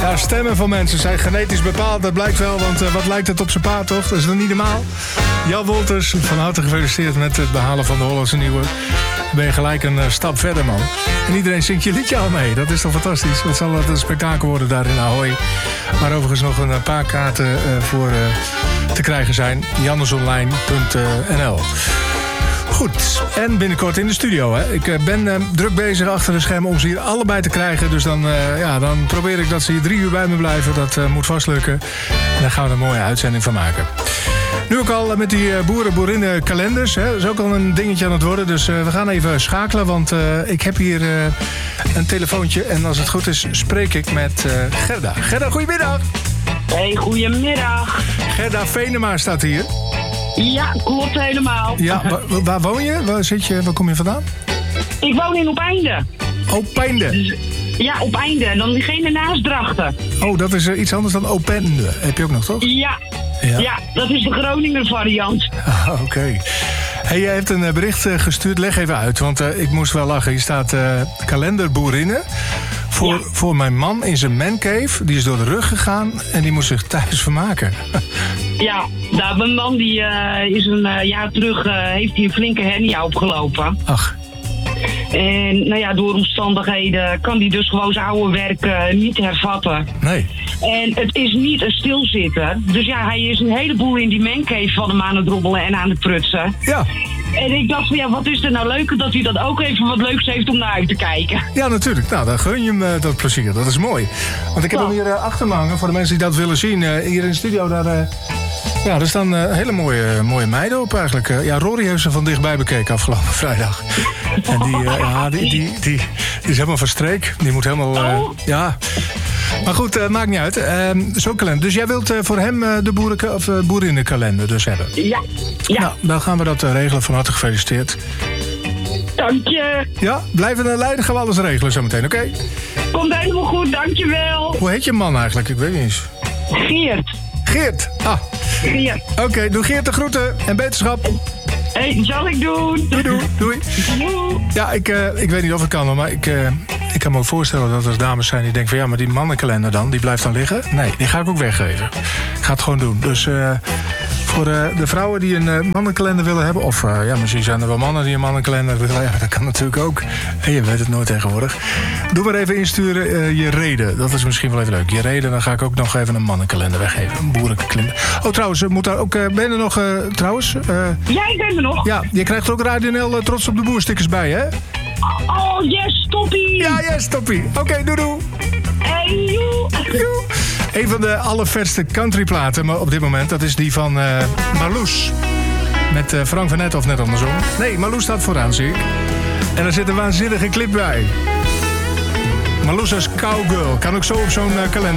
Ja, stemmen van mensen zijn genetisch bepaald. Dat blijkt wel, want wat lijkt het op zijn paard, toch? Dat is nog niet normaal. Jan Wolters, van harte gefeliciteerd met het behalen van de Hollandse Nieuwe. Dan ben je gelijk een stap verder, man. En iedereen zingt je liedje al mee. Dat is toch fantastisch? Wat zal dat een spektakel worden daar in Ahoy. Waar overigens nog een paar kaarten voor te krijgen zijn. jannesonline.nl. Goed, en binnenkort in de studio. Hè. Ik ben druk bezig achter de schermen om ze hier allebei te krijgen. Dus dan probeer ik dat ze hier 3 uur bij me blijven. Dat moet vast lukken. En daar gaan we een mooie uitzending van maken. Nu ook al met die boeren-boerinnen kalenders. Hè. Dat is ook al een dingetje aan het worden. Dus we gaan even schakelen. Want ik heb hier een telefoontje. En als het goed is, spreek ik met Gerda. Gerda, goedemiddag. Hey, goedemiddag. Gerda Venema staat hier. Ja, klopt helemaal. Ja, waar woon je? Waar zit je? Waar kom je vandaan? Ik woon in Opeinde. Opeinde? Dus, ja, Opeinde. Dan diegene naast Drachten. Oh, dat is iets anders dan Opende. Heb je ook nog, toch? Ja, dat is de Groninger variant. Oké. Hey, jij hebt een bericht gestuurd. Leg even uit, want ik moest wel lachen. Hier staat kalenderboerinnen. Voor mijn man in zijn mancave. Die is door de rug gegaan en die moest zich thuis vermaken. Ja, mijn man die is een jaar terug heeft hij een flinke hernia opgelopen. Ach. En nou ja, door omstandigheden kan hij dus gewoon zijn oude werk niet hervatten. Nee. En het is niet een stilzitter. Dus ja, hij is een heleboel in die mancave van hem aan het robbelen en aan het prutsen. Ja. En ik dacht van ja, wat is er nou leuker dat hij dat ook even wat leuks heeft om naar uit te kijken. Ja, natuurlijk. Nou, dan gun je hem dat plezier. Dat is mooi. Want ik heb hem hier achter me hangen. Voor de mensen die dat willen zien. Hier in de studio, daar staan hele mooie meiden op eigenlijk. Ja, Rory heeft ze van dichtbij bekeken afgelopen vrijdag. En die is helemaal van streek. Die moet helemaal... ja. Maar goed, maakt niet uit. Zo'n kalender. Dus jij wilt voor hem de boerinnenkalender dus hebben? Ja. Nou, dan gaan we dat regelen. Van harte gefeliciteerd. Dank je. Ja, blijven naar Leiden. Gaan we alles regelen zometeen, oké? Komt helemaal goed, dankjewel. Hoe heet je man eigenlijk? Ik weet niet eens. Geert. Geert? Ah. Geert. Oké, doe Geert de groeten en beterschap. Hey, zal ik doen. Doei. Doei. Ja, ik weet niet of het kan, maar ik kan me ook voorstellen dat er dames zijn die denken van ja, maar die mannenkalender dan, die blijft dan liggen. Nee, die ga ik ook weggeven. Ik ga het gewoon doen. Dus voor de vrouwen die een mannenkalender willen hebben, of misschien zijn er wel mannen die een mannenkalender willen, ja, dat kan natuurlijk ook. En je weet het nooit tegenwoordig. Doe maar even insturen je reden. Dat is misschien wel even leuk. Je reden, dan ga ik ook nog even een mannenkalender weggeven. Een boerenkalender. Oh, trouwens, moet daar ook, ben je er nog trouwens? Ja, ik ben er nog. Ja, je krijgt er ook Radio NL Trots op de Boer stickers bij, hè? Oh, yes, toppie. Ja, yes, toppie. Oké, doei. Hey, joe. Een van de allerverste countryplaten maar op dit moment, dat is die van Marloes. Met Frank van Net of net andersom. Nee, Marloes staat vooraan, zie ik. En er zit een waanzinnige clip bij. Marloes als cowgirl. Kan ook zo op zo'n kalender.